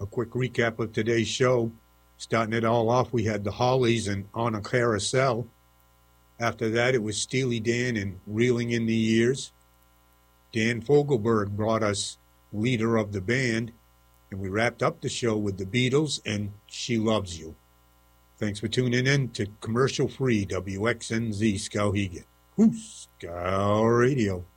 A quick recap of today's show. Starting it all off, we had the Hollies and On a Carousel. After that, it was Steely Dan and Reeling in the Years. Dan Fogelberg brought us Leader of the Band, and we wrapped up the show with the Beatles and She Loves You. Thanks for tuning in to commercial-free WXNZ Skowhegan. Scow Radio.